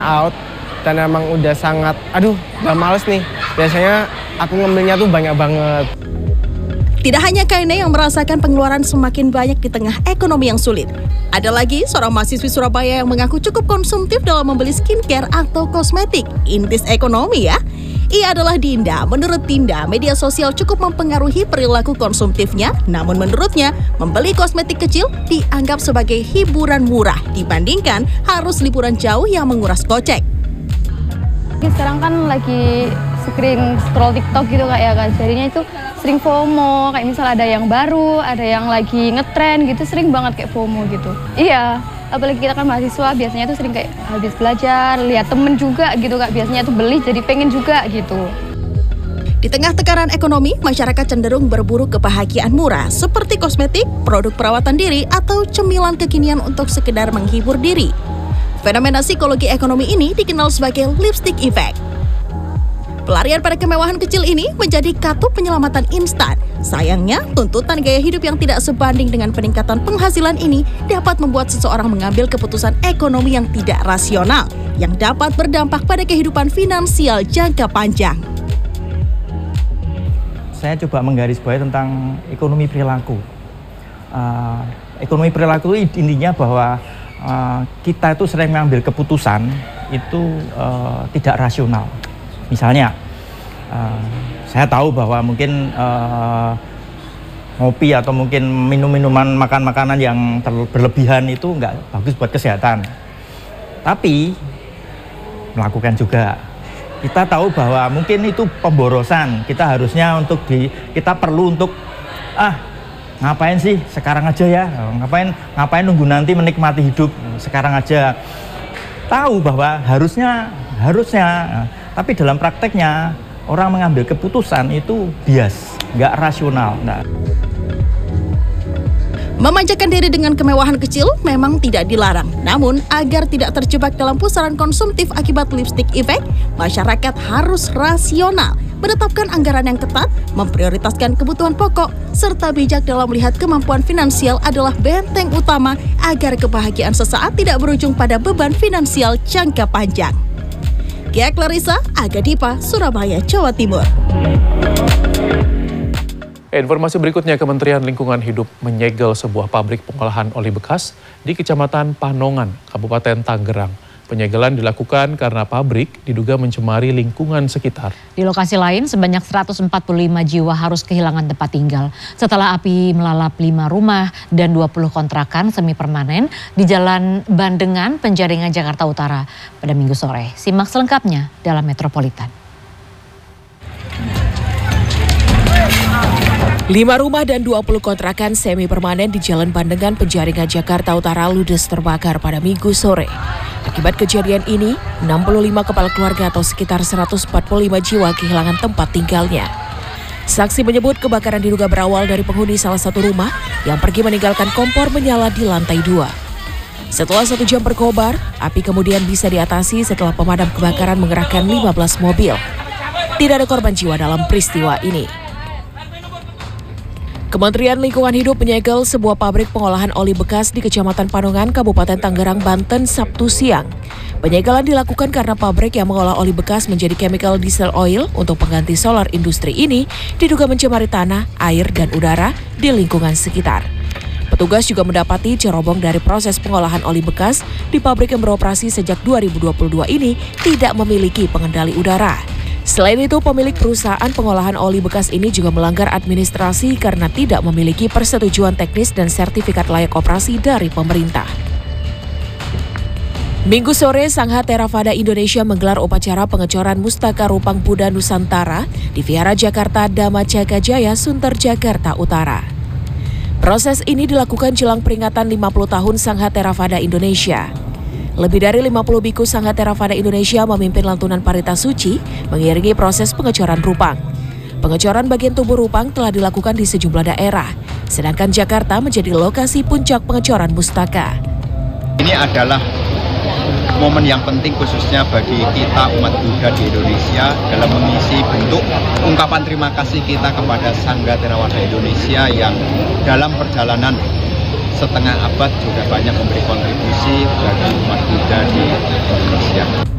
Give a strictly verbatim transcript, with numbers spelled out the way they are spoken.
out dan emang udah sangat, aduh udah males nih. Biasanya aku ngambilnya tuh banyak banget. Tidak hanya Kaine yang merasakan pengeluaran semakin banyak di tengah ekonomi yang sulit. Ada lagi seorang mahasiswi Surabaya yang mengaku cukup konsumtif dalam membeli skincare atau kosmetik. Intis ekonomi ya. Ia adalah Dinda. Menurut Dinda, media sosial cukup mempengaruhi perilaku konsumtifnya. Namun menurutnya, membeli kosmetik kecil dianggap sebagai hiburan murah dibandingkan harus liburan jauh yang menguras kocek. Sekarang kan lagi sering scroll TikTok gitu kak ya kan, jadinya itu sering FOMO, kayak misal ada yang baru, ada yang lagi ngetren gitu, sering banget kayak FOMO gitu. Iya, apalagi kita kan mahasiswa, biasanya tuh sering kayak habis belajar, lihat temen juga gitu kak, biasanya tuh beli jadi pengen juga gitu. Di tengah tekanan ekonomi, masyarakat cenderung berburu kebahagiaan murah seperti kosmetik, produk perawatan diri, atau cemilan kekinian untuk sekedar menghibur diri. Fenomena psikologi ekonomi ini dikenal sebagai lipstick effect. Pelarian pada kemewahan kecil ini menjadi katup penyelamatan instan. Sayangnya, tuntutan gaya hidup yang tidak sebanding dengan peningkatan penghasilan ini dapat membuat seseorang mengambil keputusan ekonomi yang tidak rasional, yang dapat berdampak pada kehidupan finansial jangka panjang. Saya coba menggarisbawahi tentang ekonomi perilaku. Uh, ekonomi perilaku intinya bahwa uh, kita itu sering mengambil keputusan itu uh, tidak rasional. Misalnya, uh, saya tahu bahwa mungkin uh, ngopi atau mungkin minum-minuman, makan-makanan yang berlebihan itu nggak bagus buat kesehatan. Tapi, melakukan juga. Kita tahu bahwa mungkin itu pemborosan. Kita harusnya untuk di, kita perlu untuk, ah ngapain sih sekarang aja ya, ngapain ngapain nunggu nanti menikmati hidup sekarang aja. Tahu bahwa harusnya, harusnya. Tapi dalam prakteknya, orang mengambil keputusan itu bias, nggak rasional. Nah. Memanjakan diri dengan kemewahan kecil memang tidak dilarang. Namun, agar tidak terjebak dalam pusaran konsumtif akibat lipstick effect, masyarakat harus rasional, menetapkan anggaran yang ketat, memprioritaskan kebutuhan pokok, serta bijak dalam melihat kemampuan finansial adalah benteng utama agar kebahagiaan sesaat tidak berujung pada beban finansial jangka panjang. Gia Clarissa, Aga Dipa, Surabaya, Jawa Timur. Informasi berikutnya, Kementerian Lingkungan Hidup menyegel sebuah pabrik pengolahan oli bekas di Kecamatan Panongan, Kabupaten Tangerang. Penyegelan dilakukan karena pabrik diduga mencemari lingkungan sekitar. Di lokasi lain, sebanyak seratus empat puluh lima jiwa harus kehilangan tempat tinggal setelah api melalap lima rumah dan dua puluh kontrakan semi permanen di Jalan Bandengan, Penjaringan, Jakarta Utara pada Minggu sore. Simak selengkapnya dalam Metropolitan. Lima rumah dan dua puluh kontrakan semi permanen di Jalan Bandengan, Penjaringan, Jakarta Utara ludes terbakar pada Minggu sore. Akibat kejadian ini, enam puluh lima kepala keluarga atau sekitar seratus empat puluh lima jiwa kehilangan tempat tinggalnya. Saksi menyebut kebakaran diduga berawal dari penghuni salah satu rumah yang pergi meninggalkan kompor menyala di lantai dua. Setelah satu jam berkobar, api kemudian bisa diatasi setelah pemadam kebakaran mengerahkan lima belas mobil. Tidak ada korban jiwa dalam peristiwa ini. Kementerian Lingkungan Hidup menyegel sebuah pabrik pengolahan oli bekas di Kecamatan Panongan, Kabupaten Tangerang, Banten, Sabtu siang. Penyegelan dilakukan karena pabrik yang mengolah oli bekas menjadi chemical diesel oil untuk pengganti solar industri ini diduga mencemari tanah, air, dan udara di lingkungan sekitar. Petugas juga mendapati cerobong dari proses pengolahan oli bekas di pabrik yang beroperasi sejak dua ribu dua puluh dua ini tidak memiliki pengendali udara. Selain itu, pemilik perusahaan pengolahan oli bekas ini juga melanggar administrasi karena tidak memiliki persetujuan teknis dan sertifikat layak operasi dari pemerintah. Minggu sore, Sangha Theravada Indonesia menggelar upacara pengecoran Mustaka Rupang Buddha Nusantara di Vihara Jakarta Dhamma Caga Jaya, Sunter, Jakarta Utara. Proses ini dilakukan jelang peringatan lima puluh tahun Sangha Theravada Indonesia. Lebih dari lima puluh biku Sangha Theravada Indonesia memimpin lantunan parita suci mengiringi proses pengecoran rupang. Pengecoran bagian tubuh rupang telah dilakukan di sejumlah daerah, sedangkan Jakarta menjadi lokasi puncak pengecoran mustaka. Ini adalah momen yang penting khususnya bagi kita umat Buddha di Indonesia dalam mengisi bentuk ungkapan terima kasih kita kepada Sangha Theravada Indonesia yang dalam perjalanan setengah abad sudah banyak memberi kontribusi bagi umat Buddha di Indonesia.